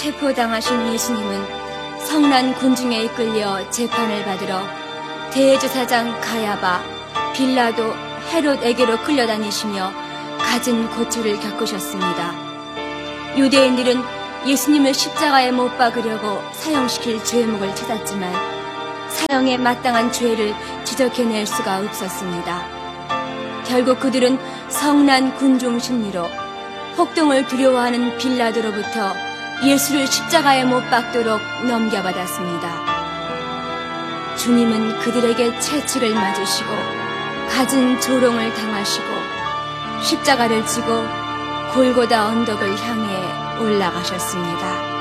체포당하신 예수님은 성난 군중에 이끌려 재판을 받으러 대제사장 가야바, 빌라도, 헤롯에게로 끌려다니시며 갖은 고초를 겪으셨습니다. 유대인들은 예수님을 십자가에 못 박으려고 사형시킬 죄목을 찾았지만 사형에 마땅한 죄를 지적해낼 수가 없었습니다. 결국 그들은 성난 군중 심리로 폭동을 두려워하는 빌라도로부터 예수를 십자가에 못 박도록 넘겨받았습니다. 주님은 그들에게 채찍을 맞으시고 갖은 조롱을 당하시고 십자가를 지고 골고다 언덕을 향해 올라가셨습니다.